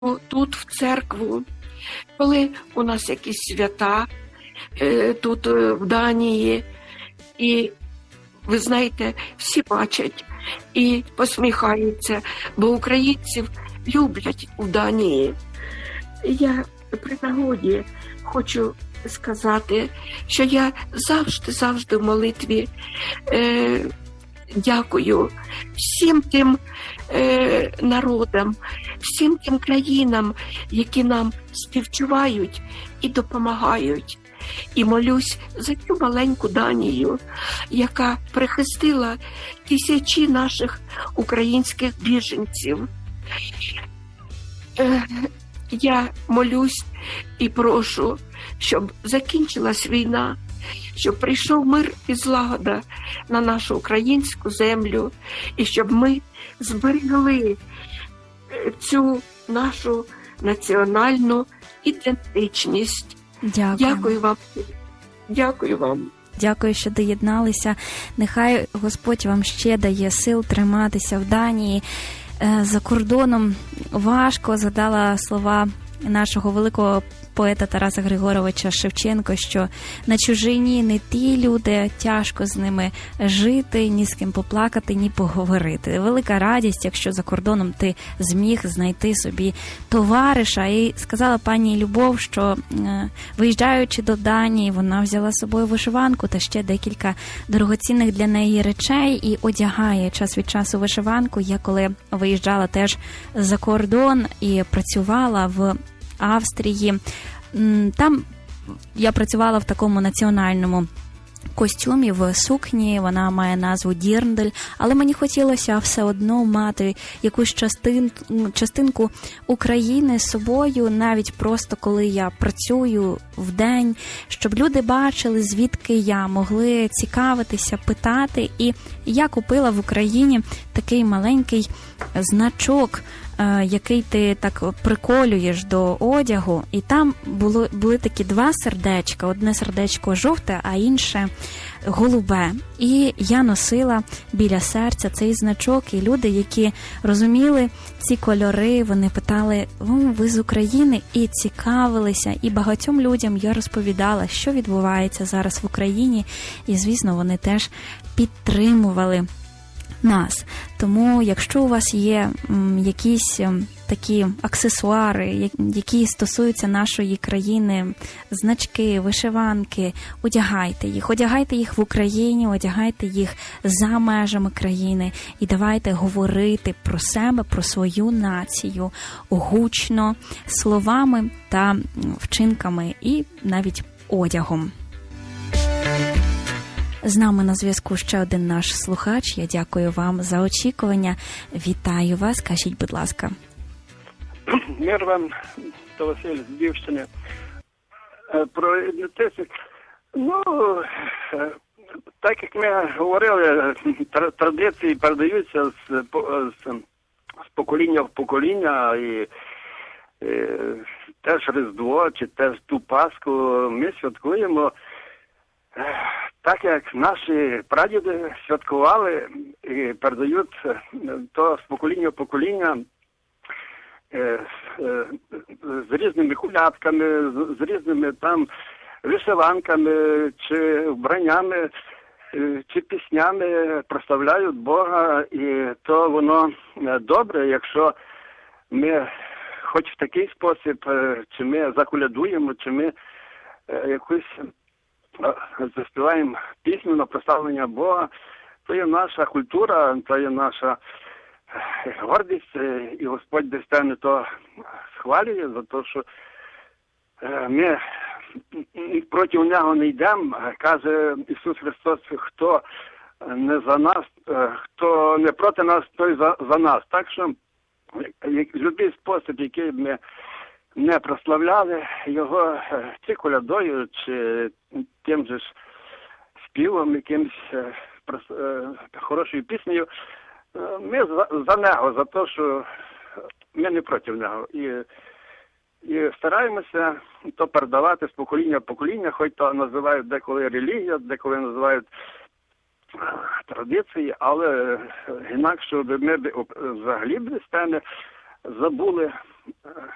тут в церкву, коли у нас якісь свята тут в Данії, і ви знаєте, всі бачать і посміхаються, бо українців люблять у Данії. Я при нагоді хочу сказати, що я завжди в молитві дякую всім тим народам, всім тим країнам, які нам співчувають і допомагають. І молюсь за цю маленьку Данію, яка прихистила тисячі наших українських біженців. Я молюсь і прошу, щоб закінчилась війна, щоб прийшов мир і злагода на нашу українську землю, і щоб ми зберегли цю нашу національну ідентичність. Дякую вам. Дякую вам. Дякую, що доєдналися. Нехай Господь вам ще дає сил триматися в Данії. За кордоном важко, згадала слова нашого великого поета Тараса Григоровича Шевченка, що на чужині не ті люди, тяжко з ними жити, ні з ким поплакати, ні поговорити. Велика радість, якщо за кордоном ти зміг знайти собі товариша. І сказала пані Любов, що виїжджаючи до Данії, вона взяла з собою вишиванку та ще декілька дорогоцінних для неї речей і одягає час від часу вишиванку. Я коли виїжджала теж за кордон і працювала в Австрії. Там я працювала в такому національному костюмі, в сукні, вона має назву Дірндель, але мені хотілося все одно мати якусь частинку України з собою, навіть просто коли я працюю в день, щоб люди бачили, звідки я, могли цікавитися, питати. І я купила в Україні такий маленький значок, який ти так приколюєш до одягу, і там були такі два сердечка, одне сердечко жовте, а інше голубе. І я носила біля серця цей значок, і люди, які розуміли ці кольори, вони питали: ви з України? І цікавилися. І багатьом людям я розповідала, що відбувається зараз в Україні, і, звісно, вони теж підтримували нас. Тому, якщо у вас є якісь такі аксесуари, які стосуються нашої країни, значки, вишиванки, одягайте їх в Україні, одягайте їх за межами країни і давайте говорити про себе, про свою націю гучно, словами та вчинками і навіть одягом. З нами на зв'язку ще один наш слухач. Я дякую вам за очікування. Вітаю вас. Кажіть, будь ласка. Мир вам, то Василь з Львівщини. Про ідентичність. Так як ми говорили, традиції передаються з покоління в покоління. І теж Різдво, чи теж ту Пасху ми святкуємо так, як наші прадіди святкували і передають то з покоління в покоління з різними кулядками, з різними там вишиванками, чи вбраннями, чи піснями прославляють Бога. І то воно добре, якщо ми хоч в такий спосіб, чи ми заколядуємо, чи ми якусь заспіваємо пісню на прославлення Бога, то є наша культура, то є наша гордість, і Господь десь те то схвалює за те, що ми проти нього не йдемо. Каже Ісус Христос: хто не за нас, хто не проти нас, той за нас. Так що будь-який спосіб, який ми не прославляли його, чи колядою, чи тим же ж співом, якимось хорошою піснею, ми за нього, за те, що ми не проти нього. І стараємося то передавати з покоління в покоління, хоч то називають деколи релігія, деколи називають традиції, але інакше ми взагалі без теми забули